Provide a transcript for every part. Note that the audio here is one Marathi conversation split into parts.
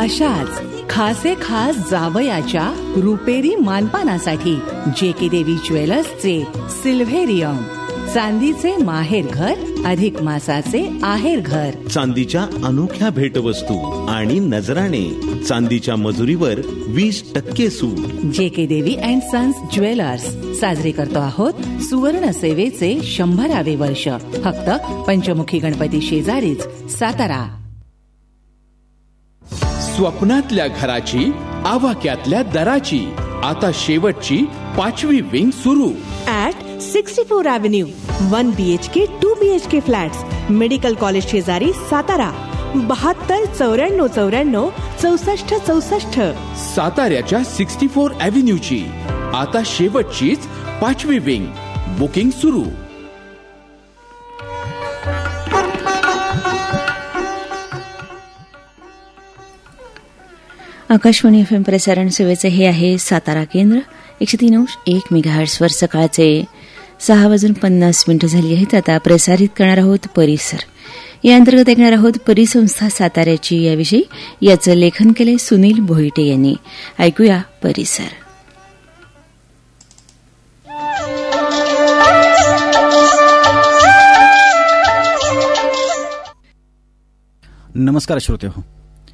अशाच खासे खास जावयाच्या रुपेरी मानपानासाठी JK देवी ज्वेलर्सचे सिल्व्हेरियम, चांदीचे माहेर घर अधिक मासाचे आहेर घर, चांदीच्या अनोख्या भेटवस्तू आणि नजराणे, चांदीच्या मजुरीवर 20% सूट. JK देवी अँड सन्स ज्वेलर्स साजरे करतो आहोत सुवर्ण सेवेचे 100वे वर्ष. फक्त पंचमुखी गणपती शेजारीच, सातारा. स्वप्नातल्या घराची, आवाक्यातल्या दराची, आता शेवटची 5वी विंग सुरू at 64 Avenue. 1 BHK 2 BHK flats, medical college शेजारी, सातारा. 72 94 94 64 64. साताऱ्याच्या 64 Avenueची आता शेवटचीच 5वी विंग. बुकिंग सुरू. आकाशवाणी FM प्रसारण सेवेचे हे आहे सातारा केंद्र. 103.1 मेगाहर्ट्झवर सकाळचे 6:50 झाली आहेत. आता प्रसारित करणार आहोत परिसर. या अंतर्गत ऐकणार आहोत परिसंस्था साताऱ्याची याविषयी. याचं लेखन केले सुनील भोईटे यांनी. ऐकूया परिसर. नमस्कार श्रोते हो.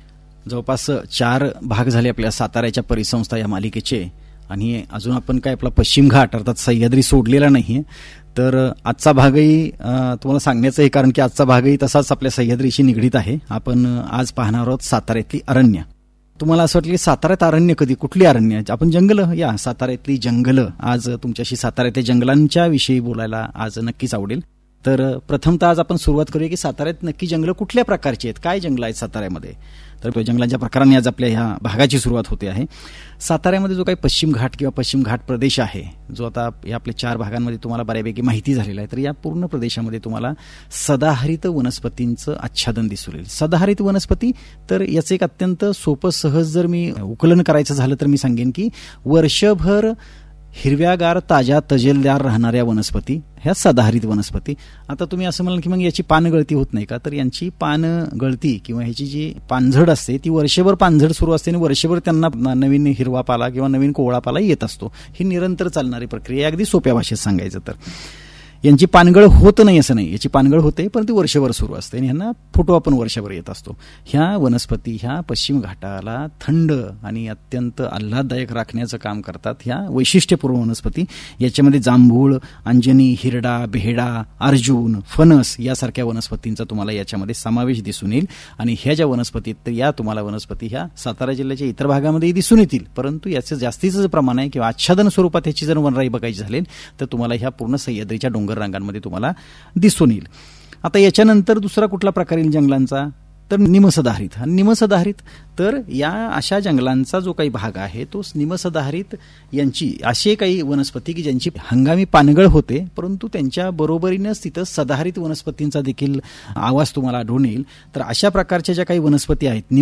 जवळपास 4 भाग झाले आपल्या साताऱ्याच्या परिसंस्था या मालिकेचे, आणि अजून आपण काय आपला पश्चिम घाट अर्थात सह्याद्री सोडलेला नाहीये. तर आजचा भागही तुम्हाला सांगण्याचं आहे कारण की आजचा भागही तसाच आपल्या सह्याद्रीशी निगडीत आहे. आपण आज पाहणार आहोत साताऱ्यातली अरण्य. तुम्हाला असं वाटलं की साताऱ्यात अरण्य कधी, कुठली अरण्य? आपण जंगलं, या साताऱ्यातली जंगलं. आज तुमच्याशी साताऱ्यातल्या जंगलांच्या विषयी बोलायला आज नक्कीच आवडेल. तर प्रथमतः आज आपण सुरुवात करूया की साताऱ्यात नक्की जंगलं कुठल्या प्रकारची आहेत, काय जंगलं आहेत साताऱ्यामध्ये. तर जंगलांच्या प्रकारांनी आज आपल्या ह्या भागाची सुरुवात होते आहे. साताऱ्यामध्ये जो काही पश्चिम घाट किंवा पश्चिम घाट प्रदेश आहे, जो आता या आपल्या 4 भागांमध्ये तुम्हाला बऱ्यापैकी माहिती झालेला आहे, तर या पूर्ण प्रदेशामध्ये तुम्हाला सदाहरित वनस्पतींचं आच्छादन दिसून येईल. सदाहरित वनस्पती, तर याचं एक अत्यंत सोपं सहज जर मी उकलन करायचं झालं तर मी सांगेन की वर्षभर हिरव्यागार ताज्या तजेलदार राहणाऱ्या वनस्पती ह्या सदाहरित वनस्पती. आता तुम्ही असं म्हणाल की मग याची पानगळती होत नाही का? तर यांची पानगळती किंवा ह्याची जी पानझड असते ती वर्षभर पानझड सुरू असते आणि वर्षभर त्यांना नवीन हिरवा पाला किंवा नवीन कोवळा पाला येत असतो. ही निरंतर चालणारी प्रक्रिया. अगदी सोप्या भाषेत सांगायचं तर यांची पानगळ होत नाही असं नाही, याची पानगळ होते पण ती वर्षभर सुरू असते आणि ह्यांना फुटवा पण वर्षभर येत असतो. ह्या वनस्पती ह्या पश्चिम घाटाला थंड आणि अत्यंत आल्हाददायक राखण्याचं काम करतात. ह्या वैशिष्ट्यपूर्ण वनस्पती, याच्यामध्ये जांभूळ, अंजनी, हिरडा, बेहडा, अर्जुन, फणस यासारख्या वनस्पतींचा तुम्हाला याच्यामध्ये समावेश दिसून येईल. आणि ह्या ज्या वनस्पती, तर या तुम्हाला वनस्पती ह्या सातारा जिल्ह्याच्या इतर भागामध्ये दिसून येतील, परंतु याचं जास्तीचं प्रमाण आहे किंवा आच्छादन स्वरूपात ह्याची जर वनराई बघायची झाली तर तुम्हाला ह्या पूर्ण सह्याद्रीच्या डोंगर रांगांमध्ये तुम्हाला दिसून येईल. आता याच्यानंतर दुसरा कुठला प्रकार येईल जंगलांचा, तर निमसदाहरित. निमसदाहरित, तर या अशा जंगलांचा जो काही भाग आहे तो निमसदाहरित यांची असे काही वनस्पती की ज्यांची हंगामी पानगळ होते परंतु त्यांच्या बरोबरीनंच तिथं सदाहरित वनस्पतींचा देखील आवाज तुम्हाला आढळून येईल. तर अशा प्रकारच्या ज्या काही वनस्पती आहेत